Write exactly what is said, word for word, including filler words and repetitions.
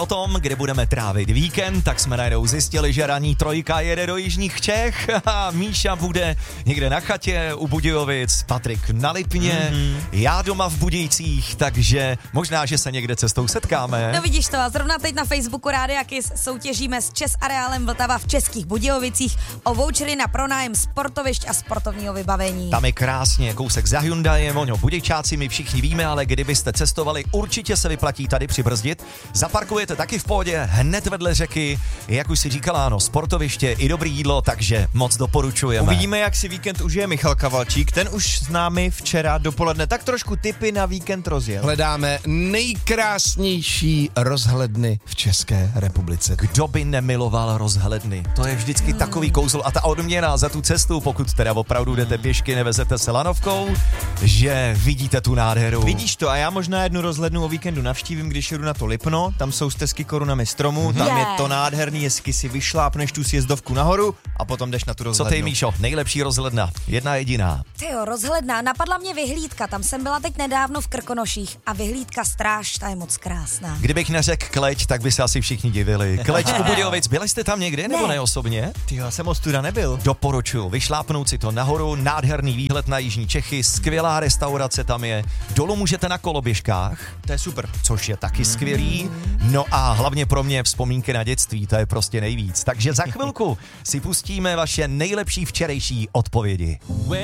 O tom, kde budeme trávit víkend, tak jsme najednou zjistili, že ranní trojka jede do jižních Čech a Míša bude někde na chatě u Budějovic, Patrik na Lipně, mm-hmm. já doma v Budějcích, takže možná, že se někde cestou setkáme. No vidíš to, a zrovna teď na Facebooku Rádia Kiss soutěžíme s Čes areálem Vltava v Českých Budějovicích o vouchery na pronájem sportovišť a sportovního vybavení. Tam je krásně, kousek za Hyundaiem, ono Budějčáci my všichni víme, ale kdybyste cestovali, určitě se vyplatí tady přibrzdit. Zaparkujete taky v pohodě, hned vedle řeky, jak už si říkala, ano, sportoviště i dobrý jídlo, takže moc doporučujeme. Uvidíme, jak si víkend užije Michal Kavalčík, ten už s námi včera dopoledne tak trošku tipy na víkend rozjel. Hledáme nejkrásnější rozhledny v České republice. Kdo by nemiloval rozhledny? To je vždycky hmm. takový kouzl a ta odměna za tu cestu, pokud teda opravdu jdete pěšky, nevezete se lanovkou, že vidíte tu nádheru. Vidíš to a já možná jednu rozhlednu o víkendu navštívím, když jedu na to Lipno, tam jsou stezky korunami stromů, tam yeah. je to nádherný, jestli si vyšlápneš tu sjezdovku nahoru a potom jdeš na tu rozhlednu. Co ty, Míšo? Nejlepší rozhledna, jedna jediná. Tyjo, rozhledna, napadla mě vyhlídka, tam jsem byla teď nedávno v Krkonoších a vyhlídka Stráž, ta je moc krásná. Kdybych neřekl Kleť, tak by se asi všichni divili. Kleť u Budějovic, byli jste tam někdy nebo ne, ne osobně? Ty, já jsem ostuda nebyl. Doporučuju, vyšlápnout si to nahoru, nádherný výhled na jižní Čechy, skvělá restaurace tam je, dolů můžete na koloběžkách, To je super. což je taky skvělý, no a hlavně pro mě vzpomínky na dětství, to je prostě nejvíc. Takže za chvilku si pustíme vaše nejlepší včerejší odpovědi.